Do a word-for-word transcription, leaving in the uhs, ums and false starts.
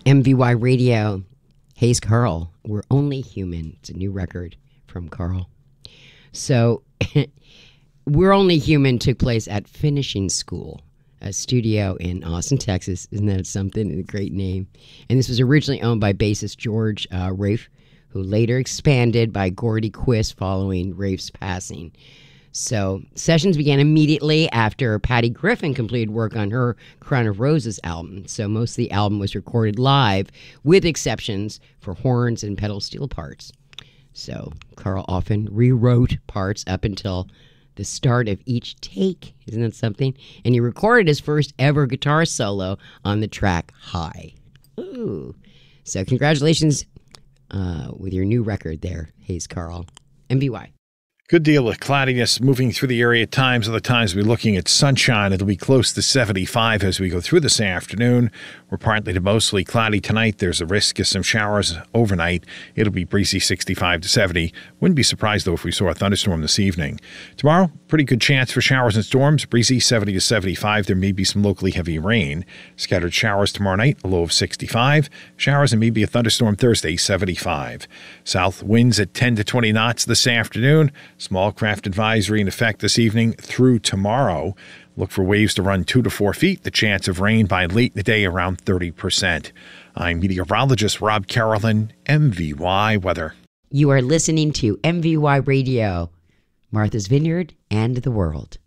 M V Y Radio. Hayes Carl. We're Only Human. It's a new record from Carl. So, We're Only Human took place at Finishing School, a studio in Austin, Texas. Isn't that something? A great name. And this was originally owned by bassist George uh, Rafe, who later expanded by Gordy Quist following Rafe's passing. So sessions began immediately after Patty Griffin completed work on her Crown of Roses album. So most of the album was recorded live, with exceptions for horns and pedal steel parts. So Carl often rewrote parts up until the start of each take. Isn't that something? And he recorded his first ever guitar solo on the track High. Ooh. So congratulations uh, with your new record there, Hayes Carl. M V Y. Good deal of cloudiness moving through the area at times. Other times we're looking at sunshine. It'll be close to seventy-five as we go through this afternoon. We're partly to mostly cloudy tonight. There's a risk of some showers overnight. It'll be breezy sixty-five to seventy. Wouldn't be surprised, though, if we saw a thunderstorm this evening. Tomorrow, pretty good chance for showers and storms. Breezy seventy to seventy-five. There may be some locally heavy rain. Scattered showers tomorrow night, a low of sixty-five. Showers and maybe a thunderstorm Thursday, seventy-five. South winds at ten to twenty knots this afternoon. Small craft advisory in effect this evening through tomorrow. Look for waves to run two to four feet. The chance of rain by late in the day around thirty percent. I'm meteorologist Rob Carolyn, M V Y Weather. You are listening to M V Y Radio, Martha's Vineyard and the World.